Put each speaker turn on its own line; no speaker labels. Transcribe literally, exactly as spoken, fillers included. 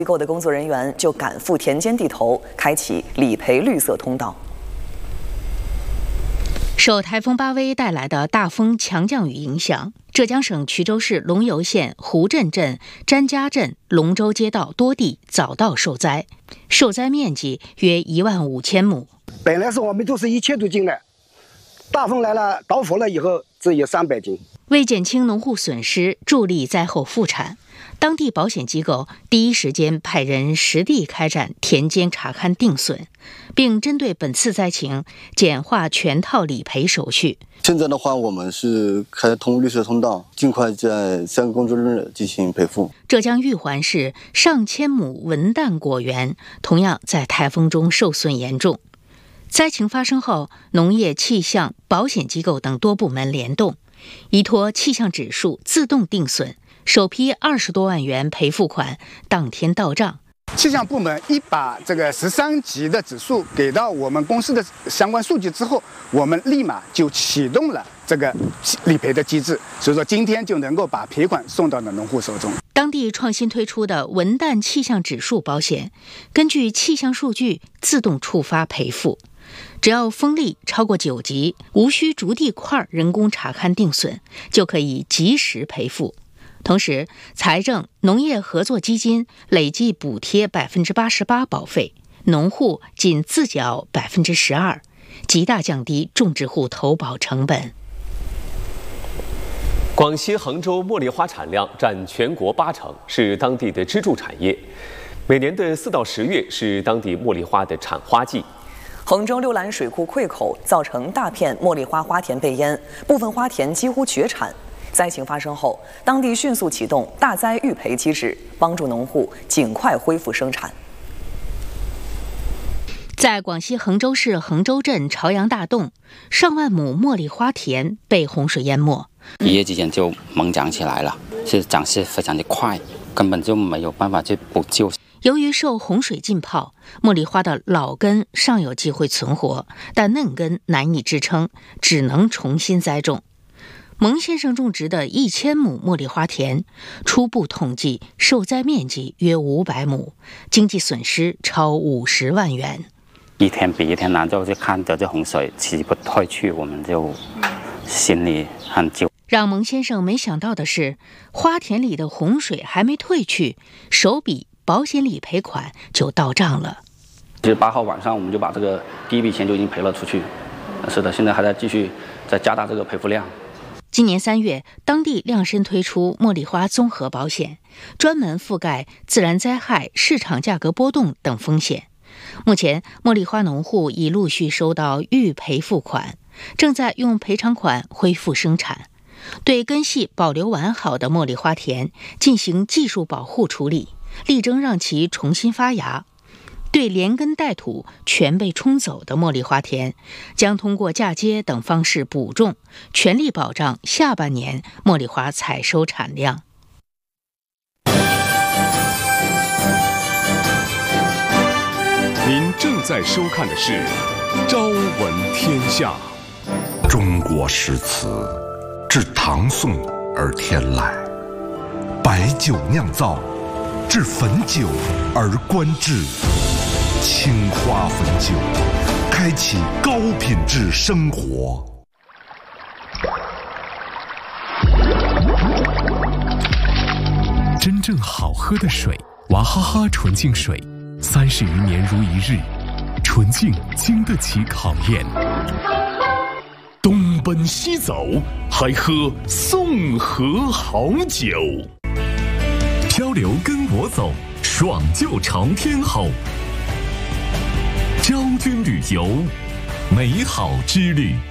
机构的工作人员就赶赴田间地头，开启理赔绿色通道。
受台风巴威带来的大风强降雨影响，浙江省衢州市龙游县湖镇镇、詹家镇、龙州街道多地早稻受灾，受灾面积约一万五千亩。
本来是我们都是一千多斤的，大风来了，倒伏了以后只有三百斤。
为减轻农户损失，助力灾后复产，当地保险机构第一时间派人实地开展田间查勘定损，并针对本次灾情简化全套理赔手续。
现在的话，我们是开通绿色通道，尽快在三个工作日进行赔付。
浙江玉环市上千亩文旦果园同样在台风中受损严重。灾情发生后，农业、气象、保险机构等多部门联动，依托气象指数自动定损，首批二十多万元赔付款当天到账。
气象部门一把这个十三级的指数给到我们公司的相关数据之后，我们立马就启动了这个理赔的机制，所以说今天就能够把赔款送到了农户手中。
当地创新推出的文旦气象指数保险，根据气象数据自动触发赔付。只要风力超过九级，无需逐地块人工查勘定损，就可以及时赔付。同时，财政农业合作基金累计补贴百分之八十八保费，农户仅自缴百分之十二，极大降低种植户投保成本。
广西衡州茉莉花产量占全国八成，是当地的支柱产业。每年的四到十月是当地茉莉花的产花季。
衡州六兰水库溃口，造成大片茉莉花花田被淹，部分花田几乎绝产。灾情发生后，当地迅速启动大灾预赔机制，帮助农户尽快恢复生产。
在广西衡州市衡州镇朝阳大洞，上万亩茉莉花田被洪水淹没，
一夜之间就猛长起来了，是长势非常的快，根本就没有办法去补救。
由于受洪水浸泡，茉莉花的老根尚有机会存活，但嫩根难以支撑，只能重新栽种。蒙先生种植的一千亩茉莉花田，初步统计受灾面积约五百亩，经济损失超五十万元。
一天比一天难，就看着这洪水起不退去，我们就心里很揪。
让蒙先生没想到的是，花田里的洪水还没退去，首笔保险理赔款就到账了。
十八号晚上，我们就把这个第一笔钱就已经赔了出去。是的，现在还在继续在加大这个赔付量。
今年三月，当地量身推出茉莉花综合保险，专门覆盖自然灾害、市场价格波动等风险。目前，茉莉花农户已陆续收到预赔付款，正在用赔偿款恢复生产。对根系保留完好的茉莉花田进行技术保护处理，力争让其重新发芽。对连根带土全被冲走的茉莉花田，将通过嫁接等方式补种，全力保障下半年茉莉花采收产量。
您正在收看的是《朝闻天下》。
中国诗词自唐宋而天来，白酒酿造，至汾酒而观之。青花汾酒，开启高品质生活。
真正好喝的水，娃哈哈纯净水，三十余年如一日，纯净经得起考验。东奔西走，还喝宋河好酒。漂流跟我走，爽就朝天吼。昭君旅游，美好之旅。